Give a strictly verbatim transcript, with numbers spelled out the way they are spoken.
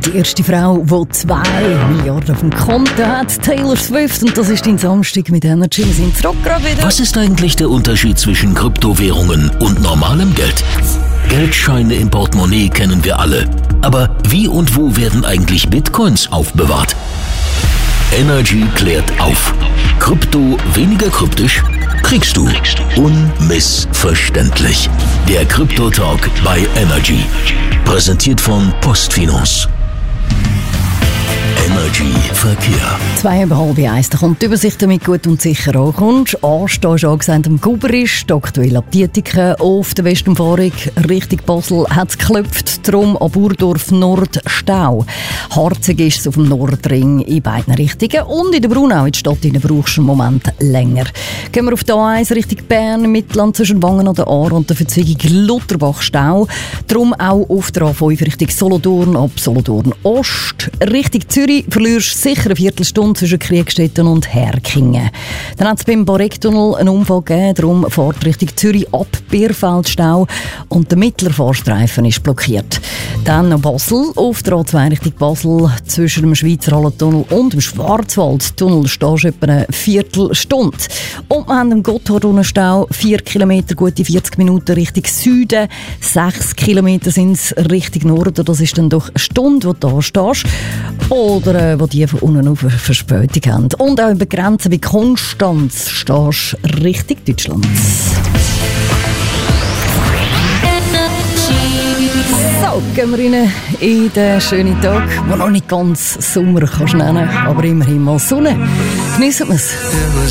Die erste Frau, die zwei Milliarden auf dem Konto hat, Taylor Swift. Und das ist dein Samstag mit Energy. Wir sind zurück gerade wieder. Was ist eigentlich der Unterschied zwischen Kryptowährungen und normalem Geld? Geldscheine im Portemonnaie kennen wir alle. Aber wie und wo werden eigentlich Bitcoins aufbewahrt? Energy klärt auf. Krypto weniger kryptisch? Kriegst du unmissverständlich. Der Krypto-Talk bei Energy. Präsentiert von Postfinance. Energy Verkehr. Zwei über halb eins. Da kommt die Übersicht, damit gut und sicher ankommst. Anstehen ist angesagt am Guberisch, aktuell ab Dietiken auf der Westumfahrung Richtung Basel hat es geklopft, darum ab Urdorf Nord Stau. Harzig ist es auf dem Nordring in beiden Richtungen und in der Brunau in der Stadt brauchst du einen Moment länger. Gehen wir auf die A eins Richtung Bern, im Mittelland zwischen Wangen an der Aar und der Verzweigung Lutherbach Stau. Darum auch auf der A fünf Richtung Solothurn, ab Solothurn Ost. Richtung Zürich verlierst sicher eine Viertelstunde zwischen Kriegstetten und Herkingen. Dann hat es beim Borektunnel einen Unfall gegeben, darum fährt Richtung Zürich ab Bierfeld Stau und der mittlere Fahrstreifen ist blockiert. Dann noch Basel, auf der A zwei Richtung Basel zwischen dem Schweizer Hallentunnel und dem Schwarzwaldtunnel stehst du etwa eine Viertelstunde. Und wir haben den Gotthardunenstau, vier Kilometer, gute vierzig Minuten Richtung Süden, sechs Kilometer sind es Richtung Norden, das ist dann doch eine Stunde, wo du da stehst. Oder äh, wo die von unten auf Verspätung haben. Und auch über Grenzen wie Konstanz stehst du Richtung Deutschland. So, gehen wir rein in den schönen Tag, der noch nicht ganz Sommer kannst nennen, aber immerhin mal Sonne. Geniessen wir es.